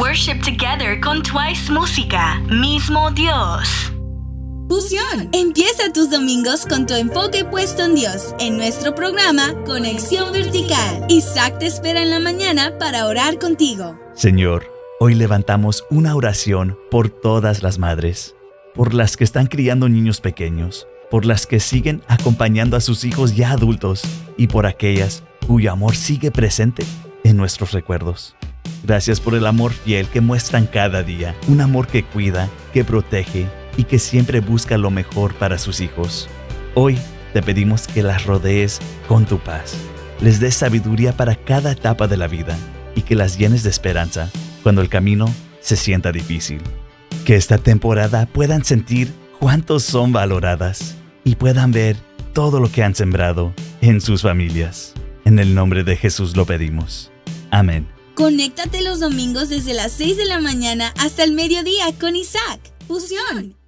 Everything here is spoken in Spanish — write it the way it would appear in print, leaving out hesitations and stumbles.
worship together con Twice Música, Mismo Dios. Fusión. Empieza tus domingos con tu enfoque puesto en Dios. En nuestro programa Conexión Vertical, Isaac te espera en la mañana para orar contigo. Señor, hoy levantamos una oración por todas las madres, por las que están criando niños pequeños, por las que siguen acompañando a sus hijos ya adultos y por aquellas cuyo amor sigue presente en nuestros recuerdos. Gracias por el amor fiel que muestran cada día, un amor que cuida, que protege y que siempre busca lo mejor para sus hijos. Hoy te pedimos que las rodees con tu paz, les des sabiduría para cada etapa de la vida y que las llenes de esperanza cuando el camino se sienta difícil. Que esta temporada puedan sentir cuántos son valoradas y puedan ver todo lo que han sembrado en sus familias. En el nombre de Jesús lo pedimos. Amén. Conéctate los domingos desde las 6 de la mañana hasta el mediodía con Isaac. Fusión.